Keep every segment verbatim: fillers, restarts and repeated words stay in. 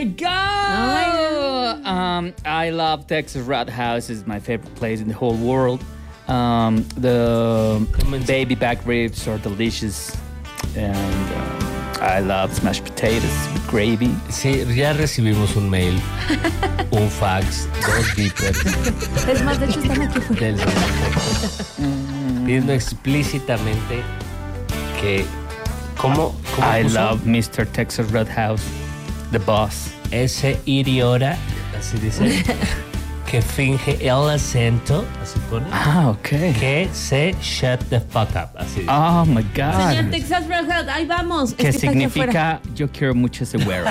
my God! Oh. Um, I love Texas Roadhouse. It's my favorite place in the whole world. Um, the baby back ribs are delicious. And um, I love smashed potatoes with gravy. Sí, ya recibimos un mail, un fax, dos beepers. Es más, de hecho están aquí afuera. Del pidiendo explícitamente que... ¿Cómo? ¿Cómo I puso? love mister Texas Roadhouse, the boss. Ese idiota, así dice, que finge el acento, así pone. Ah, ok. Que se shut the fuck up, así dice. Oh, my God. Señor Texas Roadhouse, ahí vamos. ¿Qué es que significa yo quiero mucho ese güero?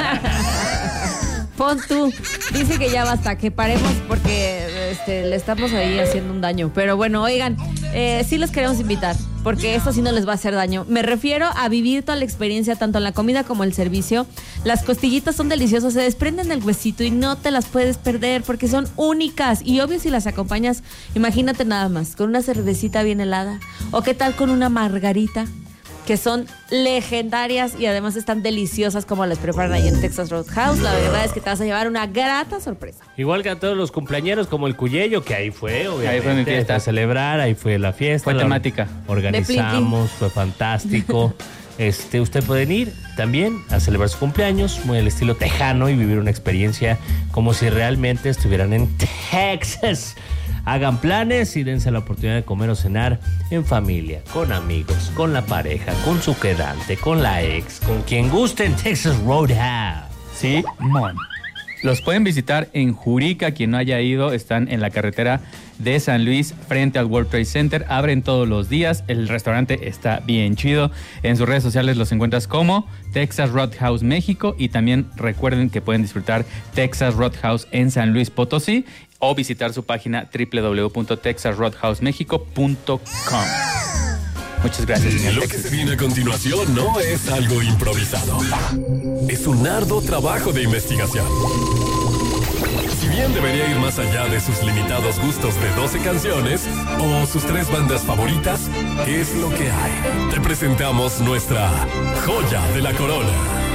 Pon tú. Dice que ya basta, que paremos porque este, le estamos ahí haciendo un daño. Pero bueno, oigan, eh, sí los queremos invitar, porque esto sí no les va a hacer daño. Me refiero a vivir toda la experiencia, tanto en la comida como el servicio. Las costillitas son deliciosas, se desprenden del huesito y no te las puedes perder porque son únicas. Y obvio, si las acompañas, imagínate nada más, con una cervecita bien helada. O qué tal con una margarita, que son legendarias y además están deliciosas como las preparan ahí en Texas Roadhouse. La verdad es que te vas a llevar una grata sorpresa. Igual que a todos los cumpleañeros, como el Cuyello, que ahí fue, obviamente. Ahí fue mi fiesta. A celebrar, ahí fue la fiesta. Fue la temática. Organizamos, fue fantástico. Este, usted pueden ir también a celebrar su cumpleaños, muy al estilo tejano, y vivir una experiencia como si realmente estuvieran en Texas. Hagan planes y dense la oportunidad de comer o cenar en familia, con amigos, con la pareja, con su quedante, con la ex, con quien guste en Texas Roadhouse. Sí, mon. Los pueden visitar en Jurica, quien no haya ido, están en la carretera de San Luis frente al World Trade Center, abren todos los días, el restaurante está bien chido, en sus redes sociales los encuentras como Texas Roadhouse México y también recuerden que pueden disfrutar Texas Roadhouse en San Luis Potosí o visitar su página doble u doble u doble u punto texas roadhouse mexico punto com. Muchas gracias, señor Lo Texas. que se viene a continuación no es algo improvisado. Es un arduo trabajo de investigación. Si bien debería ir más allá de sus limitados gustos de doce canciones o sus tres bandas favoritas, es lo que hay. Te presentamos nuestra joya de la corona.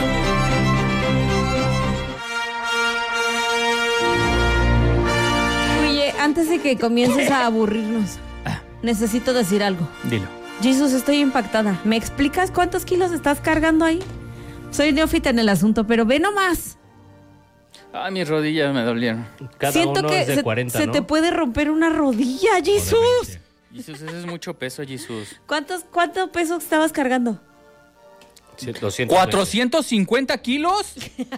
Oye, antes de que comiences a aburrirnos, necesito decir algo. Dilo. Jesús, estoy impactada. ¿Me explicas cuántos kilos estás cargando ahí? Soy neófita en el asunto, pero ve nomás. Ay, mis rodillas me dolieron. Cada Siento uno que es de se, cuarenta, se ¿no? te puede romper una rodilla, Jesús. Jesús, ese es mucho peso, Jesús. ¿Cuántos, ¿Cuánto peso estabas cargando? Sí, doscientos ¿cuatrocientos cincuenta kilos?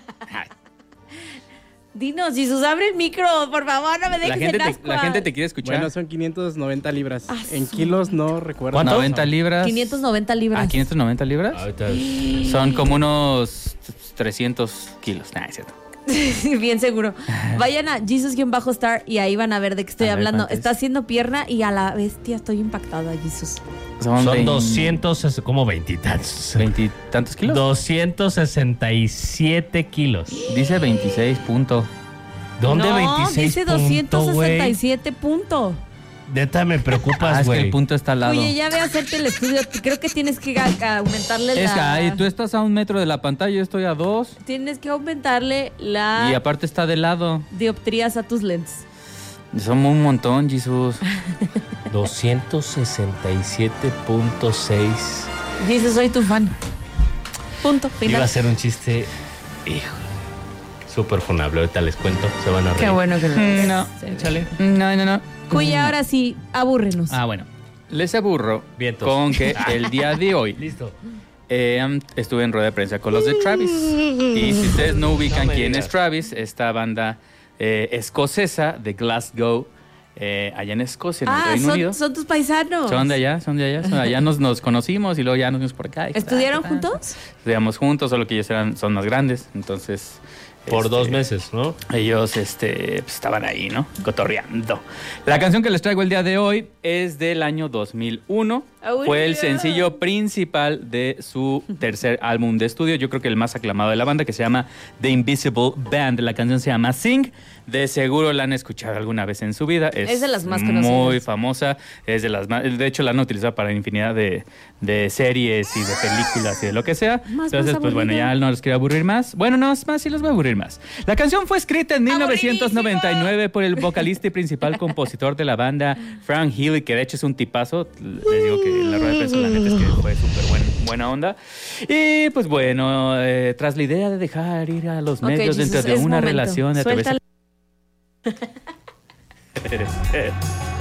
Dinos, Jesús, abre el micro, por favor, no me dejes La gente, en te, ascuas. la gente te quiere escuchar. Bueno, son quinientos noventa libras. Ah, En su- kilos no recuerdo. ¿Cuánto? noventa libras. quinientos noventa libras. Ah, ¿quinientos noventa libras? Ahorita. Son como unos trescientos kilos. Nah, es cierto. Bien seguro. Vayan a Jesus-Star y ahí van a ver de qué estoy A ver, hablando. ¿cuánto es? Está haciendo pierna y a la bestia estoy impactada, Jesús. Son, Son veinte doscientos, como veintitantos. ¿Veintitantos kilos? doscientos sesenta y siete kilos. Dice veintiséis punto. ¿Dónde no, veintiséis dice punto, doscientos sesenta y güey? siete punto. Neta, me Ah, preocupas, es que güey. el punto está al lado. Oye, ya ve a hacerte el estudio. Creo que tienes que a- a aumentarle Es que la... ay, tú estás a un metro de la pantalla, yo estoy a dos. Tienes que aumentarle la Y aparte está de lado. dioptrías a tus lentes. Somos un montón, Jesús. doscientos sesenta y siete punto seis. Dices, soy tu fan. Punto, final. Iba a ser un chiste, hijo, súper funable. Ahorita les cuento, se van a reír. Qué bueno que lo Mm, No, Sí. échale. No, no, no. Cuya, ahora sí, abúrrenos. Ah, bueno. Les aburro Vientos. con que el día de hoy Listo. eh, estuve en rueda de prensa con los de Travis. Y si ustedes no ubican No me quién digas. es Travis, esta banda eh, escocesa de Glasgow, eh, allá en Escocia, en el Ah, Reino Unido. son, son tus paisanos. Son de allá, son de allá. Son de allá nos, nos conocimos y luego ya nos vimos por acá. ¿Estudiaron Ah, juntos? Estudiamos juntos, solo que ellos eran, son más grandes. Entonces. Por este, dos meses, ¿no? Ellos este, pues, estaban ahí, ¿no? Cotorreando. La canción que les traigo el día de hoy es del año dos mil uno. fue el sencillo principal de su tercer álbum de estudio, yo creo que el más aclamado de la banda, que se llama The Invisible Band. La canción se llama Sing. De seguro la han escuchado alguna vez en su vida. Es, es de las más conocidas. Muy famosa. Es de las más, de hecho, la han utilizado para infinidad de, de series y de películas y de lo que sea. Más Entonces, más pues bueno, ya no los quiero aburrir más. Bueno, no, es más, sí los voy a aburrir más. La canción fue escrita en mil novecientos noventa y nueve por el vocalista y principal compositor de la banda, Frank Healy, que de hecho es un tipazo. Les digo que en la rueda de prensa la neta es que fue súper buen, buena onda. Y pues bueno, eh, tras la idea de dejar ir a los okay, medios Jesus, dentro de una momento. relación... Suéltala. A través